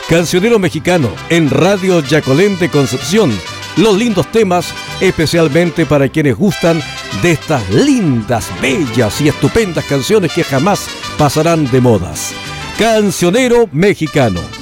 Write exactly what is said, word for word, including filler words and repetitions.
Cancionero Mexicano en Radio Yacolén de Concepción. Los lindos temas, especialmente para quienes gustan de estas lindas, bellas y estupendas canciones que jamás pasarán de modas. Cancionero Mexicano.